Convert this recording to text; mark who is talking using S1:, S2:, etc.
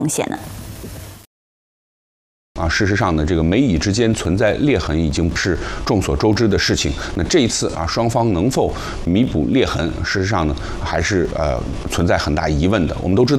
S1: 险呢？
S2: 事实上呢，这个美以之间存在裂痕已经是众所周知的事情。那这一次双方能否弥补裂痕，事实上呢，还是存在很大疑问的。我们都知道。